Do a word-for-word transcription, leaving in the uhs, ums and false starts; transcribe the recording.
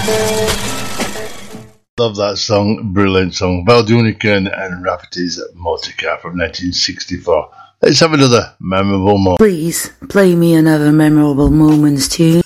Love that song, brilliant song. Val Doonican and Rafferty's Motorcar from nineteen sixty-four. Let's have another memorable moment. Please play me another memorable moments tune.